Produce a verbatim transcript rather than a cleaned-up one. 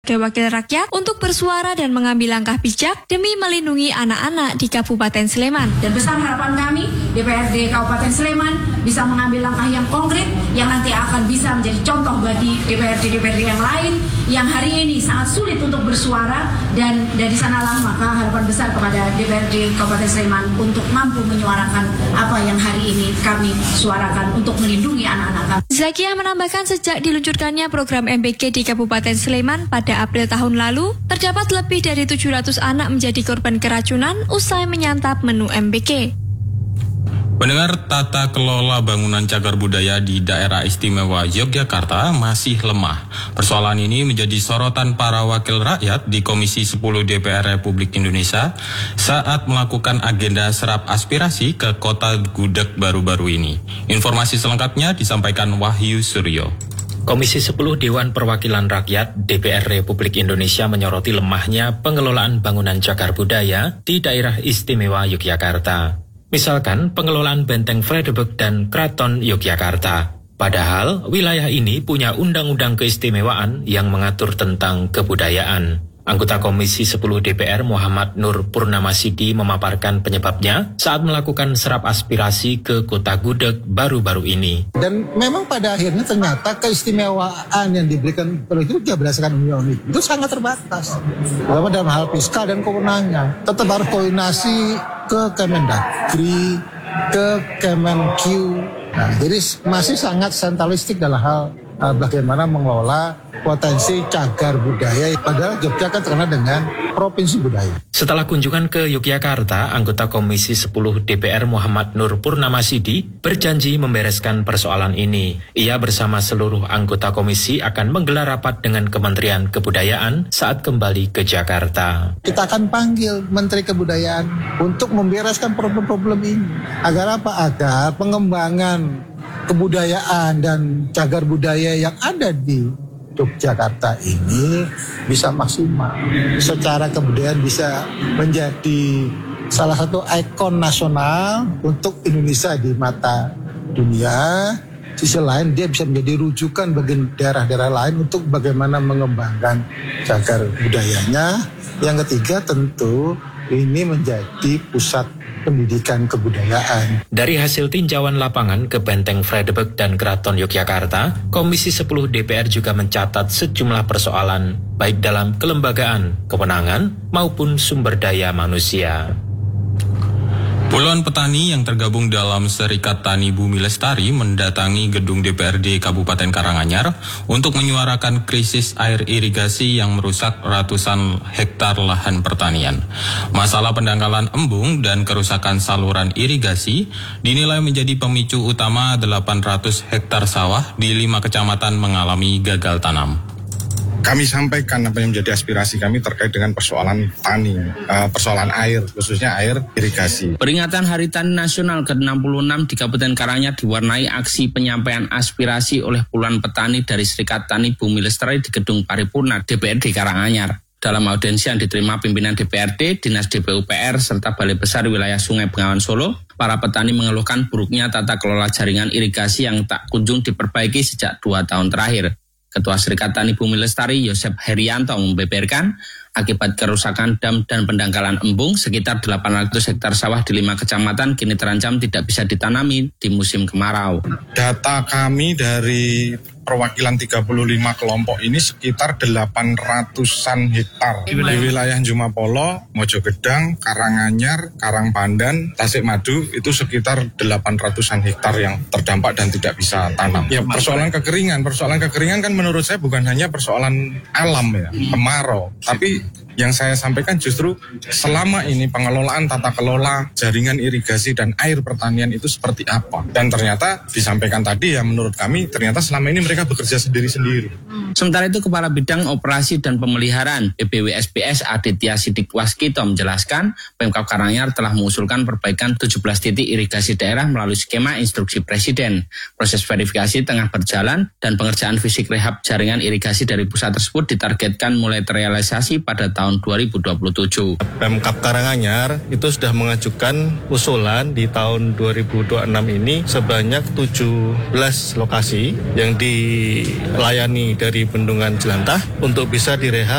Wakil rakyat untuk bersuara dan mengambil langkah bijak demi melindungi anak-anak di Kabupaten Sleman. Dan besar harapan kami D P R D Kabupaten Sleman bisa mengambil langkah yang konkret yang nanti akan bisa menjadi contoh bagi D P R D D P R D yang lain yang hari ini sangat sulit untuk bersuara, dan dari sanalah maka harapan besar kepada D P R D Kabupaten Sleman untuk mampu menyuarakan apa yang hari ini kami suarakan untuk melindungi anak-anak kami. Zakia menambahkan sejak diluncurkannya program M B K di Kabupaten Sleman pada April tahun lalu, terdapat lebih dari tujuh ratus anak menjadi korban keracunan usai menyantap menu M B K. Pendengar, tata kelola bangunan cagar budaya di daerah istimewa Yogyakarta masih lemah. Persoalan ini menjadi sorotan para wakil rakyat di Komisi sepuluh D P R Republik Indonesia saat melakukan agenda serap aspirasi ke kota Gudeg baru-baru ini. Informasi selengkapnya disampaikan Wahyu Suryo. Komisi sepuluh Dewan Perwakilan Rakyat D P R Republik Indonesia menyoroti lemahnya pengelolaan bangunan cagar budaya di daerah istimewa Yogyakarta. Misalkan pengelolaan Benteng Vredenburg dan Keraton Yogyakarta. Padahal wilayah ini punya undang-undang keistimewaan yang mengatur tentang kebudayaan. Anggota Komisi sepuluh D P R Muhammad Nur Purnamasidi memaparkan penyebabnya saat melakukan serap aspirasi ke kota Gudeg baru-baru ini. Dan memang pada akhirnya ternyata keistimewaan yang diberikan oleh Jogja berdasarkan undang-undang itu sangat terbatas. Terutama dalam hal fiskal dan kewenangan. Tetap harus koordinasi ke Kemendagri, ke Kemenq. Nah, jadi masih sangat sentralistik dalam hal uh, bagaimana mengelola potensi cagar budaya, padahal Jogja kan terkenal dengan provinsi budaya. Setelah kunjungan ke Yogyakarta, anggota Komisi sepuluh D P R Muhammad Nur Purnamasidi berjanji membereskan persoalan ini. Ia bersama seluruh anggota komisi akan menggelar rapat dengan Kementerian Kebudayaan saat kembali ke Jakarta. Kita akan panggil Menteri Kebudayaan untuk membereskan problem-problem ini. Agar apa? Agar pengembangan kebudayaan dan cagar budaya yang ada di Yogyakarta ini bisa maksimal. Secara kebudayaan bisa menjadi salah satu ikon nasional untuk Indonesia di mata dunia. Sisi lain dia bisa menjadi rujukan bagi daerah-daerah lain untuk bagaimana mengembangkan cagar budayanya. Yang ketiga tentu ini menjadi pusat pendidikan kebudayaan. Dari hasil tinjauan lapangan ke Benteng Vredenburg dan Keraton Yogyakarta, Komisi sepuluh D P R juga mencatat sejumlah persoalan, baik dalam kelembagaan, kewenangan, maupun sumber daya manusia. Puluhan petani yang tergabung dalam Serikat Tani Bumi Lestari mendatangi gedung D P R D Kabupaten Karanganyar untuk menyuarakan krisis air irigasi yang merusak ratusan hektar lahan pertanian. Masalah pendangkalan embung dan kerusakan saluran irigasi dinilai menjadi pemicu utama delapan ratus hektar sawah di lima kecamatan mengalami gagal tanam. Kami sampaikan apa yang menjadi aspirasi kami terkait dengan persoalan tani, uh, persoalan air, khususnya air irigasi. Peringatan Hari Tani Nasional ke enam puluh enam di Kabupaten Karanganyar diwarnai aksi penyampaian aspirasi oleh puluhan petani dari Serikat Tani Bumi Lestari di Gedung Paripurna D P R D Karanganyar. Dalam audensi yang diterima pimpinan D P R D, Dinas D P U P R, serta Balai Besar Wilayah Sungai Bengawan Solo, para petani mengeluhkan buruknya tata kelola jaringan irigasi yang tak kunjung diperbaiki sejak dua tahun terakhir. Ketua Serikat Tani Bumi Lestari Yosep Herianto membeberkan akibat kerusakan dam dan pendangkalan embung sekitar delapan ratus hektar sawah di lima kecamatan kini terancam tidak bisa ditanami di musim kemarau. Data kami dari perwakilan tiga puluh lima kelompok ini sekitar delapan ratusan hektar di wilayah, di wilayah Jumapolo, Mojogedang, Karanganyar, Karangpandan, Tasikmadu itu sekitar delapan ratusan hektar yang terdampak dan tidak bisa tanam. Ya, persoalan kekeringan, persoalan kekeringan kan menurut saya bukan hanya persoalan alam ya, kemarau, tapi yang saya sampaikan justru selama ini pengelolaan tata kelola jaringan irigasi dan air pertanian itu seperti apa. Dan ternyata disampaikan tadi ya menurut kami ternyata selama ini mereka bekerja sendiri-sendiri. Sementara itu Kepala Bidang Operasi dan Pemeliharaan B P W S B S Aditya Sidik Waskito menjelaskan Pemkab Karanganyar telah mengusulkan perbaikan tujuh belas titik irigasi daerah melalui skema instruksi Presiden. Proses verifikasi tengah berjalan dan pengerjaan fisik rehab jaringan irigasi dari pusat tersebut ditargetkan mulai terrealisasi pada tahun dua ribu dua puluh tujuh. Pemkab Karanganyar itu sudah mengajukan usulan di tahun dua ribu dua puluh enam ini sebanyak tujuh belas lokasi yang dilayani dari Bendungan Jelantah untuk bisa direhab